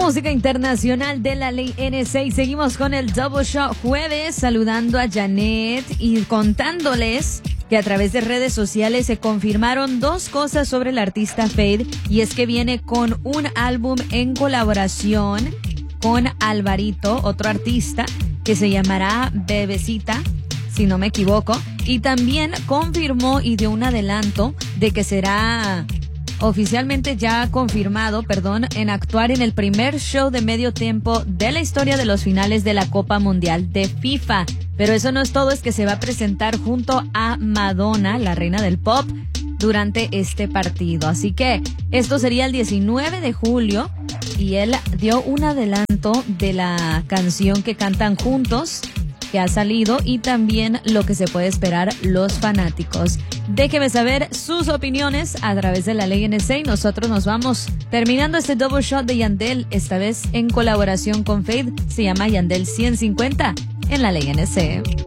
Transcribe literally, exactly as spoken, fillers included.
música internacional de la ley N C. Seguimos con el Double Shot jueves, saludando a Janet y contándoles que a través de redes sociales se confirmaron dos cosas sobre el artista Feid, y es que viene con un álbum en colaboración con Alvarito, otro artista, que se llamará Bebecita, si no me equivoco, y también confirmó y dio un adelanto de que será oficialmente ya confirmado, perdón, en actuar en el primer show de medio tiempo de la historia de los finales de la Copa Mundial de FIFA. Pero eso no es todo, es que se va a presentar junto a Madonna, la reina del pop, durante este partido. Así que esto sería el diecinueve de julio y él dio un adelanto de la canción que cantan juntos, que ha salido, y también lo que se puede esperar los fanáticos. Déjeme saber sus opiniones a través de la ley N C. Nosotros nos vamos terminando este double shot de Yandel, esta vez en colaboración con Feid. Se llama Yandel ciento cincuenta en la ley N C.